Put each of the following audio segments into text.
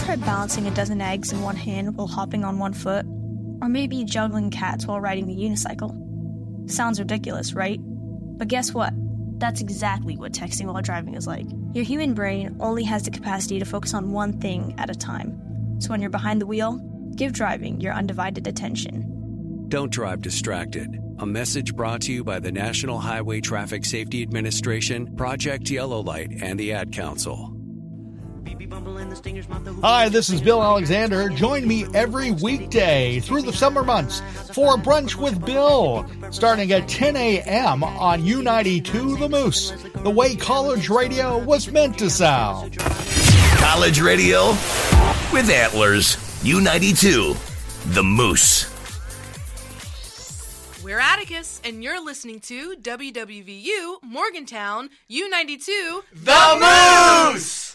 tried balancing a dozen eggs in one hand while hopping on one foot? Or maybe juggling cats while riding the unicycle? Sounds ridiculous, right? But guess what? That's exactly what texting while driving is like. Your human brain only has the capacity to focus on one thing at a time. So when you're behind the wheel, give driving your undivided attention. Don't drive distracted. A message brought to you by the National Highway Traffic Safety Administration, Project Yellow Light, and the Ad Council. Hi, this is Bill Alexander. Join me every weekday through the summer months for Brunch with Bill, starting at 10 a.m. on U92 The Moose, the way college radio was meant to sound. College radio with antlers. U92 The Moose. We're Atticus, and you're listening to WWVU Morgantown U92 The Moose!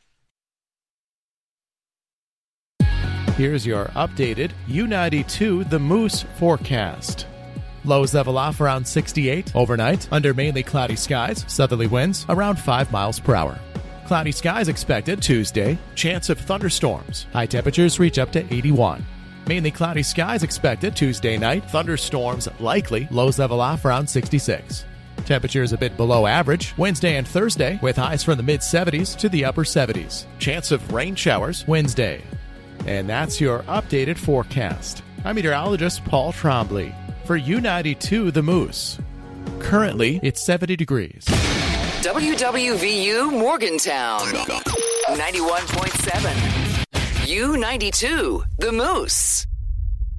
Here's your updated U92 The Moose forecast. Lows level off around 68 overnight under mainly cloudy skies, southerly winds around 5 miles per hour. Cloudy skies expected Tuesday, chance of thunderstorms. High temperatures reach up to 81. Mainly cloudy skies expected Tuesday night, thunderstorms likely, lows level off around 66. Temperatures a bit below average Wednesday and Thursday with highs from the mid-70s to the upper 70s. Chance of rain showers Wednesday. And that's your updated forecast. I'm meteorologist Paul Trombley for U92 The Moose. Currently, it's 70 degrees. WWVU Morgantown 91.7. U92 The Moose.